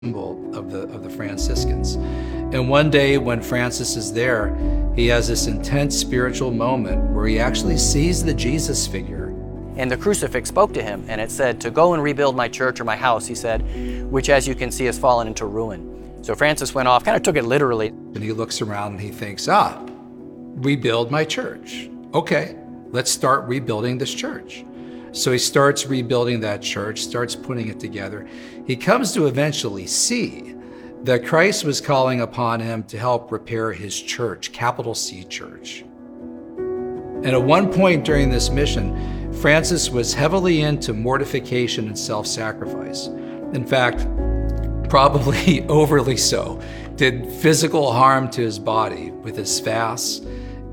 symbol of the Franciscans. And one day when Francis is there, he has this intense spiritual moment where he actually sees the Jesus figure. And the crucifix spoke to him, and it said, "To go and rebuild my church," or my house, he said, "which as you can see has fallen into ruin." So Francis went off, kind of took it literally. And he looks around and he thinks, rebuild my church. Okay, let's start rebuilding this church. So he starts rebuilding that church, starts putting it together. He comes to eventually see that Christ was calling upon him to help repair his church, capital C church. And at one point during this mission, Francis was heavily into mortification and self-sacrifice. In fact, probably overly so, did physical harm to his body with his fasts.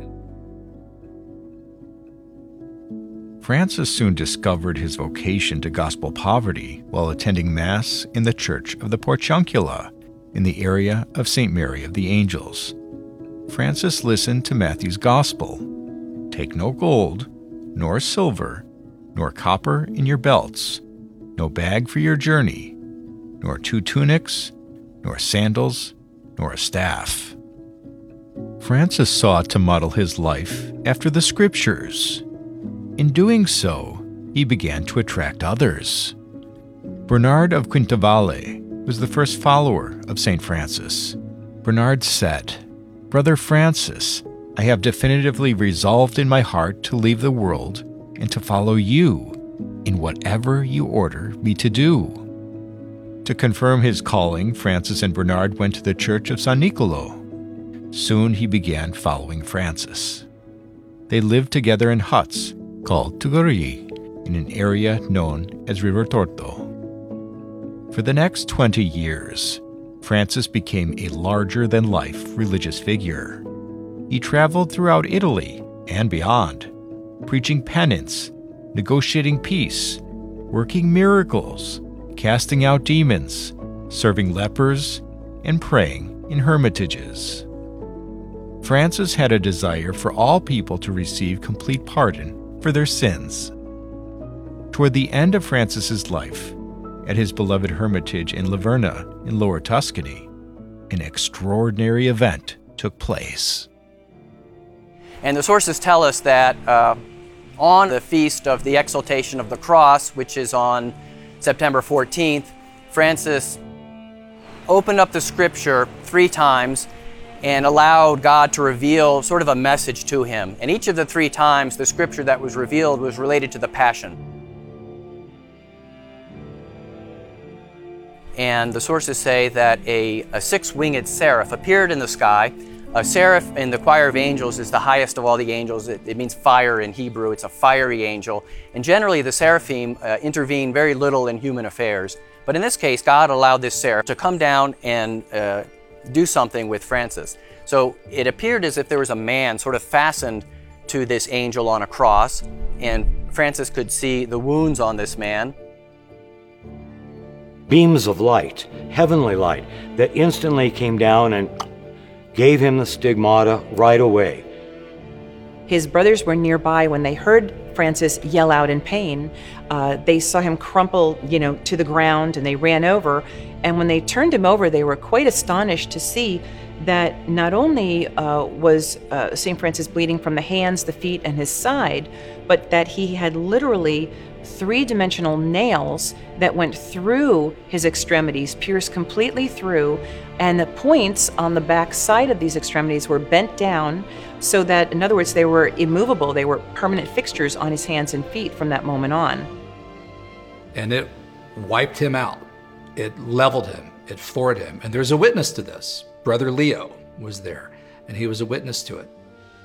Francis soon discovered his vocation to gospel poverty while attending Mass in the Church of the Porciuncula in the area of St. Mary of the Angels. Francis listened to Matthew's Gospel. "Take no gold, nor silver, nor copper in your belts, no bag for your journey, nor 2 tunics, nor sandals, nor a staff." Francis sought to model his life after the Scriptures. In doing so, he began to attract others. Bernard of Quintavalle was the first follower of St. Francis. Bernard said, "Brother Francis, I have definitively resolved in my heart to leave the world and to follow you in whatever you order me to do." To confirm his calling, Francis and Bernard went to the church of San Nicolo. Soon he began following Francis. They lived together in huts called Tuguri in an area known as River Torto. For the next 20 years, Francis became a larger-than-life religious figure. He traveled throughout Italy and beyond, preaching penance, negotiating peace, working miracles, casting out demons, serving lepers, and praying in hermitages. Francis had a desire for all people to receive complete pardon for their sins. Toward the end of Francis's life, at his beloved hermitage in Laverna in Lower Tuscany, an extraordinary event took place. And the sources tell us that on the feast of the Exaltation of the Cross, which is on September 14th, Francis opened up the Scripture 3 times and allowed God to reveal sort of a message to him. And each of the 3 times, the Scripture that was revealed was related to the Passion. And the sources say that a 6-winged seraph appeared in the sky. A seraph in the choir of angels is the highest of all the angels. It means fire in Hebrew. It's a fiery angel. And generally, the seraphim intervene very little in human affairs. But in this case, God allowed this seraph to come down and do something with Francis. So it appeared as if there was a man sort of fastened to this angel on a cross, and Francis could see the wounds on this man. Beams of light, heavenly light, that instantly came down and gave him the stigmata right away. His brothers were nearby when they heard Francis yell out in pain. They saw him crumple, to the ground, and they ran over. And when they turned him over, they were quite astonished to see that not only was St. Francis bleeding from the hands, the feet, and his side, but that he had literally 3-dimensional nails that went through his extremities, pierced completely through, and the points on the back side of these extremities were bent down so that, in other words, they were immovable. They were permanent fixtures on his hands and feet from that moment on. And it wiped him out. It leveled him. It floored him. And there's a witness to this. Brother Leo was there, and he was a witness to it.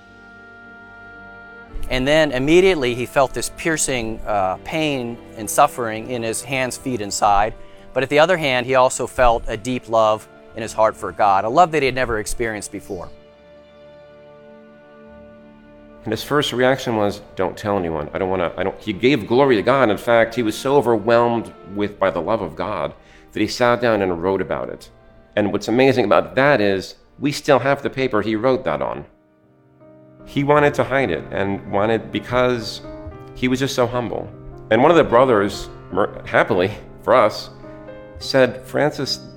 And then immediately he felt this piercing pain and suffering in his hands, feet, and side. But at the other hand, he also felt a deep love in his heart for God, a love that he had never experienced before. And his first reaction was, "Don't tell anyone. He gave glory to God. In fact, he was so overwhelmed by the love of God that he sat down and wrote about it. And what's amazing about that is we still have the paper he wrote that on. He wanted to hide it because he was just so humble. And one of the brothers, happily for us, said, "Francis,